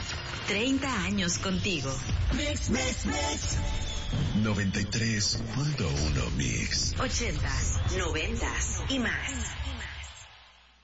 30 años contigo. Mix. 93.1 Mix. 80s, 90s y más.